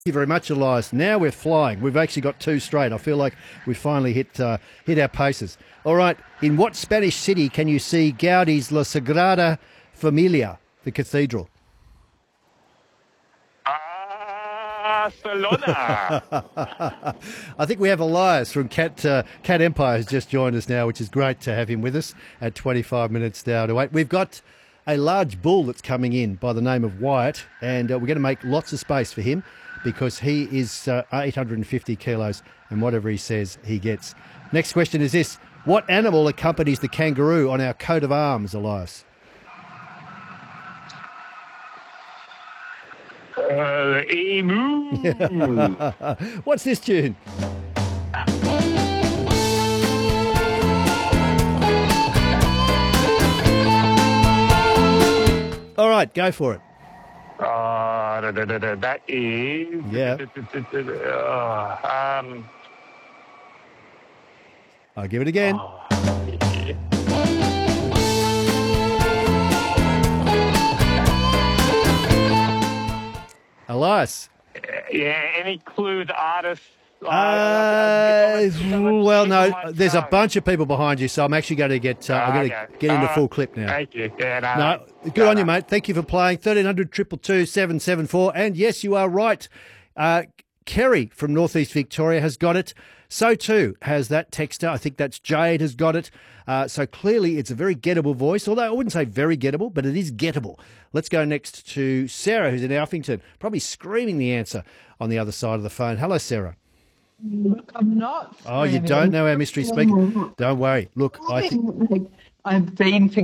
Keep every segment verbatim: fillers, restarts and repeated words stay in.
you very much, Elias. Now we're flying. We've actually got two straight. I feel like we've finally hit uh, hit our paces. All right. In what Spanish city can you see Gaudi's La Sagrada Familia, the cathedral? Barcelona. I think we have Elias from Cat uh, Cat Empire has just joined us now, which is great to have him with us at twenty-five minutes down to eight. We've got a large bull that's coming in by the name of Wyatt, and uh, we're going to make lots of space for him because he is uh, eight hundred fifty kilos, and whatever he says, he gets. Next question is this. What animal accompanies the kangaroo on our coat of arms, Elias? Uh, emu. What's this tune? All right, go for it. Uh, da, da, da, da, that is. Yeah. Da, da, da, da, uh, um. I'll give it again. Oh, yeah. Elias. Yeah, any clues, artists? Uh, well, no, there's a bunch of people behind you, so I'm actually going to get uh, I'm going to Okay. get into Uh, full clip now. Thank you. Yeah, no, No, good on you, mate. Thank you for playing. thirteen hundred, two two two, seven seven four. And yes, you are right. Uh, Kerry from Northeast Victoria has got it. So too has that texter. I think that's Jade has got it. Uh, so clearly it's a very gettable voice, although I wouldn't say very gettable, but it is gettable. Let's go next to Sarah, who's in Alphington, probably screaming the answer on the other side of the phone. Hello, Sarah. Look, I'm not. Oh, you don't know our mystery speaker? Don't worry. Look, I think... I've been to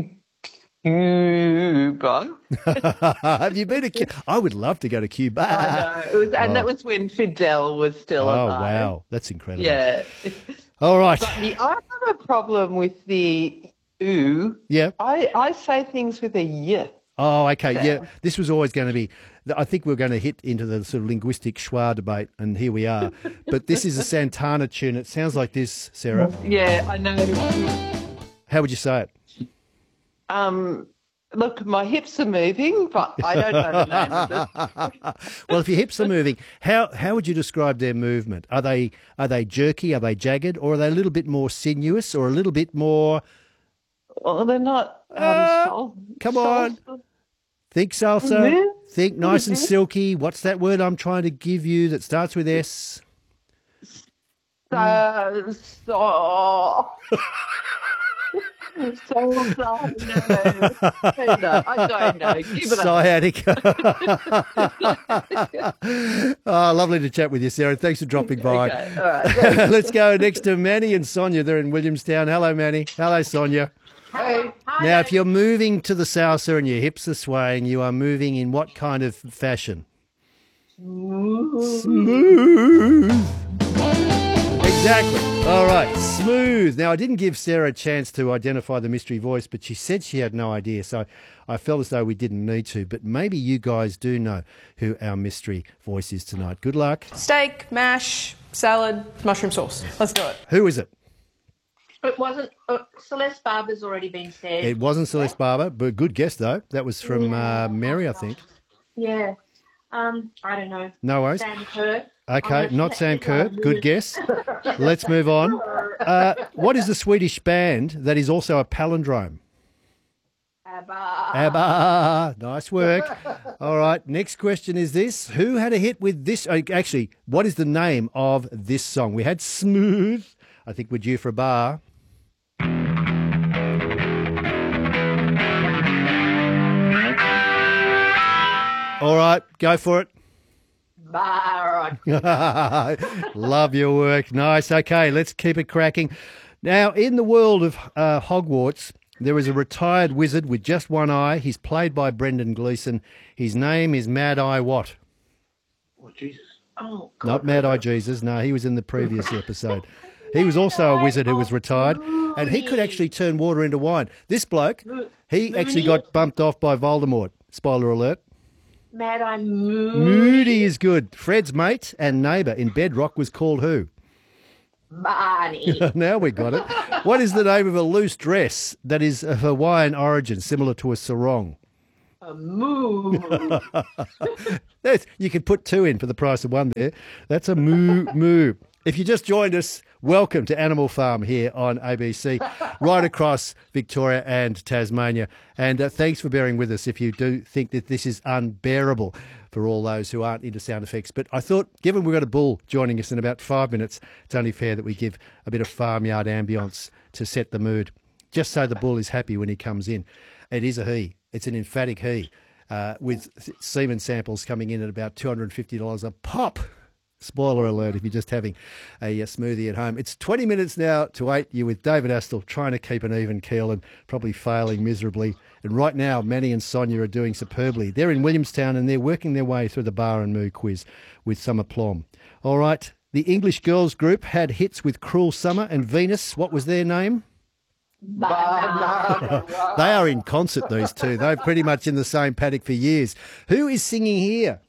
Cuba. Have you been to Cuba? I would love to go to Cuba. I know. It was, and Oh. that was when Fidel was still Oh, alive. wow. That's incredible. Yeah. All right. But the, I have a problem with the ooh. Yeah. I, I say things with a y. Oh, okay. Yeah. This was always going to be, I think we we're going to hit into the sort of linguistic schwa debate, and here we are. But this is a Santana tune. It sounds like this, Sarah. Yeah, I know. How would you say it? Um, look, my hips are moving, but I don't know the name of it. Well, if your hips are moving, how how would you describe their movement? Are they are they jerky? Are they jagged? Or are they a little bit more sinuous? Or a little bit more? Well, they're not. Um, Ah, sol- come sol- on. Think salsa. Mhm. Think nice and Mhm. silky. What's that word I'm trying to give you that starts with S? So, so, so, so, no. no, I don't know. Give it up. Sciatica. Oh, lovely to chat with you, Sarah. Thanks for dropping by. Okay, all right. Let's go next to Manny and Sonia. They're in Williamstown. Hello, Manny. Hello, Sonia. Hey. Now, if you're moving to the salsa and your hips are swaying, you are moving in what kind of fashion? Smooth. Exactly. All right, smooth. Now, I didn't give Sarah a chance to identify the mystery voice, but she said she had no idea, so I felt as though we didn't need to. But maybe you guys do know who our mystery voice is tonight. Good luck. Steak, mash, salad, mushroom sauce. Let's do it. Who is it? It wasn't. Uh, Celeste Barber's already been said. It wasn't Celeste Barber, but good guess, though. That was from uh, Mary, I think. Yeah. Um. I don't know. No worries. Sam Kerr. Okay, not Sam Kerr. Good guess. Let's move on. Uh, what is the Swedish band that is also a palindrome? ABBA. ABBA. Nice work. All right, next question is this. Who had a hit with this? uh, Actually, what is the name of this song? We had Smooth. I think we're due for a bar. All right, go for it. Bar. Love your work. Nice. Okay, let's keep it cracking. Now, in the world of uh, Hogwarts, there is a retired wizard with just one eye. He's played by Brendan Gleeson. His name is Mad Eye what? Oh, Jesus. Oh, God. Not Mad Eye Jesus. No, he was in the previous episode. He was also a wizard who was retired, and he could actually turn water into wine. This bloke, he actually got bumped off by Voldemort. Spoiler alert. Mad Eye Moody. Moody is good. Fred's mate and neighbour in Bedrock was called who? Barney. Now we got it. What is the name of a loose dress that is of Hawaiian origin, similar to a sarong? uh, A moo. That's, you could put two in for the price of one there. That's a moo moo. If you just joined us, welcome to Animal Farm here on A B C, right across Victoria and Tasmania. And uh, thanks for bearing with us if you do think that this is unbearable for all those who aren't into sound effects. But I thought, given we've got a bull joining us in about five minutes, it's only fair that we give a bit of farmyard ambience to set the mood, just so the bull is happy when he comes in. It is a he. It's an emphatic he, uh, with semen samples coming in at about two hundred fifty dollars a pop. Spoiler alert if you're just having a, a smoothie at home. It's twenty minutes now to eight. You're with David Astle, trying to keep an even keel and probably failing miserably. And right now, Manny and Sonia are doing superbly. They're in Williamstown and they're working their way through the bar and moo quiz with some aplomb. All right, the English girls group had hits with Cruel Summer and Venus. What was their name? They are in concert, these two. They're pretty much in the same paddock for years. Who is singing here?